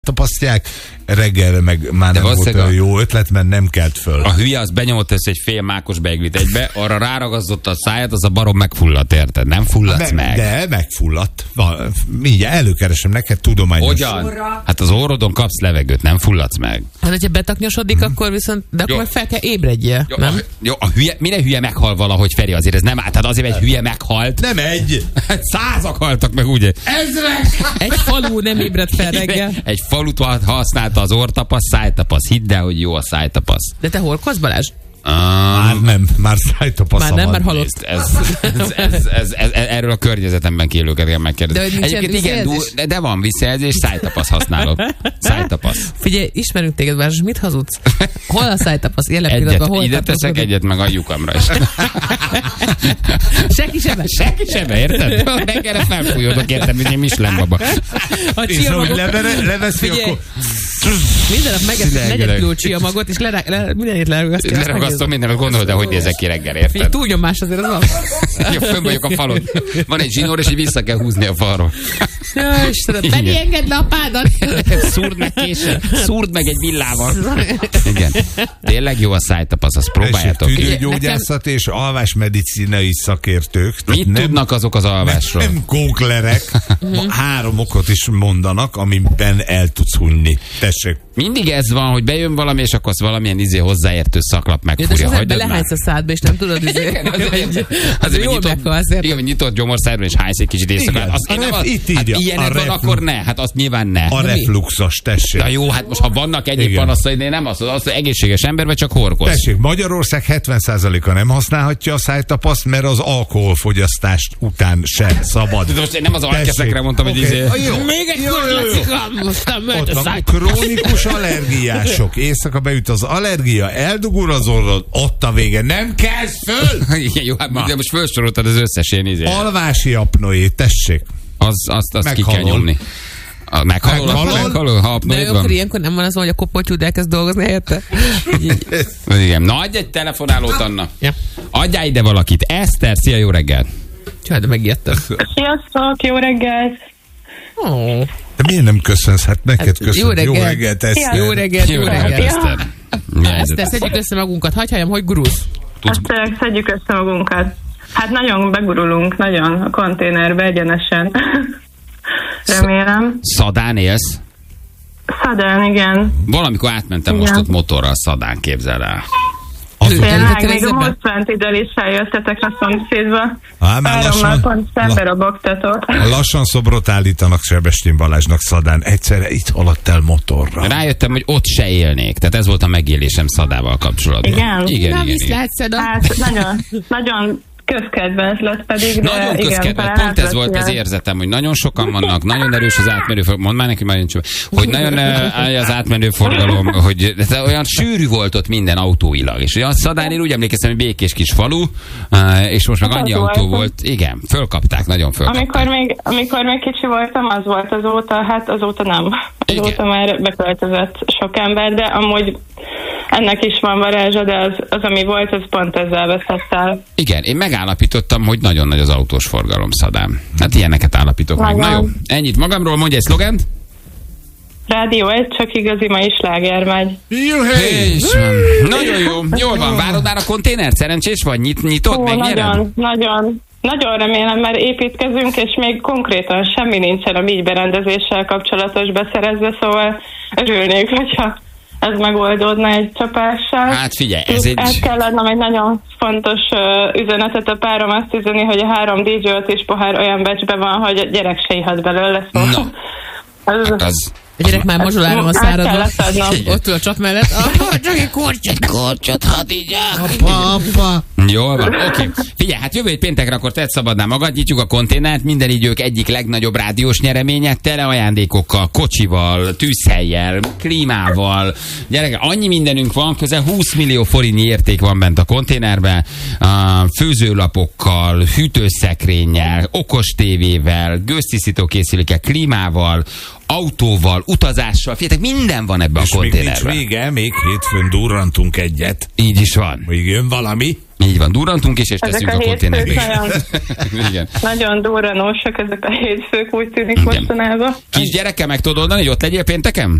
tapasztják, reggel meg már nem volt olyan jó ötlet, mert nem kelt föl. A hülye az benyomott össze egy fél mákos beiglit egybe, arra ráragazzotta a száját, az a barom megfulladt, érted? Nem fulladsz meg. De megfulladt. Mindjárt előkeresem neked tudományos. Hogyan? Hát az orrodon kapsz levegőt, nem fulladsz meg. Hát, hogyha betaknyosodik, akkor viszont, de akkor fel kell ébredje, nem? Jó, a hülye, minden hülye meghal valahogy, Feri, azért ez nem áll. Tehát azért egy hülye meghalt. Nem egy! Százak haltak meg, ugye? Ezrek! Egy falu nem ébred fel reggel. Egy falut használta az orrtapasz, szájtapasz. Hidd el, hogy jó a szájtapasz. De te horkolsz, Balázs? Már nem, már szájtapasz. Már nem, már halott. Erről a környezetemben élőket kell megkérdezni. Egyébként igen, de van visszajelzés, szájtapasz használok. Szájtapasz. Figyelj, ismerünk téged, Balázs, mit hazudsz? Hol a szájtapasz? Egyet, ide teszek, egyet meg a lyukamra is. Senki sebe. Senki sebe, érted? Reggelre felfújódok, érted, mint én Michelin baba. A és ahogy leveszi, akkor... Minden nap megeszed 4 kiló csiamagot, és mindenét leragasztom mindenet, gondolod, de hogy nézek ki reggel, érted? Túlnyomás azért az van. Ja, fönn vagyok a falon. Van egy zsinór, és így vissza kell húzni a falról. Ja, Istenem, Feri, engedd le a pádat! Szúrd meg késsel. Szúrd meg egy villával. Igen. Tényleg jó a szájtapasz, azt próbáljátok. Tüdőgyógyászat és alvásmedicinai szakértők. Mit tudnak azok az alvásról? Nem kóklerek. 3 okot is mondanak, amiben el tudsz hunyni. Tessék. Mindig ez van, hogy bejön valami, és akkor valamilyen hozzáértő szaklap megfúrja. Ja, de lehánysz a szádba, és nem tudod, azért jól meghalsz. Igen, hogy nyitott gyomorszájban, és hánysz egy kicsit éjszakát. Itt írja. Hát ilyenek van, akkor ne. Hát azt nyilván ne. A refluxos, tessék. Na jó, hát most ha vannak egyéb panaszai, de nem az egészséges ember, vagy csak horkoz. Tessék, Magyarország 70%-a nem használhatja a szájtapaszt, mert az alkoholfogyasztást után se szabad. De most én nem az alkeszekre mondtam, hogy még egy krónikus allergiások. Éjszaka beüt az allergia, eldugul az orrod, ott a vége. Nem kezd föl! Igen, jó, hát de most felsoroltad az összes ilyen alvási apnoé, tessék. Azt ki kell nyomni. Meghalol, ha apnoéd van. De akkor ilyenkor nem van az, hogy a kopoltyúd elkezd dolgozni helyette? Igen. Na, adj egy telefonálót, Anna. Ja. Adjál ide valakit. Eszter, szia, jó reggelt. Csaj, de megijedtem. Sziasztok, jó reggelt. Oh. De miért nem köszönsz? Hát neked köszönöm. Jó reggelt, Eszter. Jó reggelt, Eszter. Eszter, szedjük össze magunkat. Hagyjam, hogy gurulsz. Eszter, szedjük össze magunkat. Hát nagyon begurulunk, nagyon a konténerbe egyenesen. Remélem. Szadán élsz? Szadán, igen. Valamikor átmentem most ott motorral Szadán, képzel el. Tényleg, még a Moszkvántidől is eljöttetek a szomszédba. Lassan, pont szembe robogtatok. Lassan szobrot állítanak Sebestyén Balázsnak Szadán. Egyszerre itt haladt el motorra. Rájöttem, hogy ott se élnék. Tehát ez volt a megélésem Szadával kapcsolatban. Igen? Igen. Hát nagyon közkedvenc lett pedig, de nagyon közkedvenc. Pont ez volt az érzetem, hogy nagyon sokan vannak, nagyon erős az átmenő forgalom. Mondd már neki, már nincs, hogy nagyon az átmenő forgalom, hogy olyan sűrű volt ott minden autóilag. És a Szadán, én úgy emlékeztem, hogy békés kis falu, és most meg annyi autó volt. Igen, fölkapták, nagyon fölkapták. Amikor még kicsi voltam, az volt azóta, hát azóta nem. Azóta már beköltözött sok ember, de amúgy ennek is van varázsa, de az ami volt, az pont ezzel veszett el. Igen, én megállapítottam, hogy nagyon nagy az autós forgalom Szadán. Hát ilyeneket állapítok meg. Na jó, ennyit magamról, mondj egy szlogent. Rádió 1, csak igazi ma is sláger megy. Nagyon jó, jól van, várod már a konténert? Szerencsés vagy? Nyitod, megnyered? Nagyon remélem, mert építkezünk, és még konkrétan semmi nincsen a mi berendezéssel kapcsolatos beszerezve, szóval örülnék, hogyha ez megoldódna egy csapással. Hát figyelj, el kell adnom egy nagyon fontos üzenetet a párom, azt üzeni, hogy a 3 DJ-ot és pohár olyan becsbe van, hogy a gyerek se ihat belőle, szóval. No. A gyerek már mazsolára van száradva. Ott ül a csap mellett. Csak egy korcsot, hadd így apa. Jól van, oké. Figyelj, hát jövő egy péntekre akkor tedd szabadná magad, nyitjuk a konténert, minden idők egyik legnagyobb rádiós nyereménye, tele ajándékokkal, kocsival, tűzhellyel, klímával. Gyerekek, annyi mindenünk van, közel 20 millió forintnyi érték van bent a konténerben, főzőlapokkal, hűtőszekrényel, okos tévével, gőztisztítókészülékkel, klímával, autóval, utazással, figyeljetek, minden van ebben a konténerben. És még nincs vége, még hétfőn durrantunk egyet. Így is van. Még jön valami. Így van, durrantunk is, és teszünk a konténerbe. Igen. Nagyon durranósak ezek a hétfők, úgy tűnik mostanában. Kisgyerekkel meg tudod oldani, hogy ott legyél pénteken?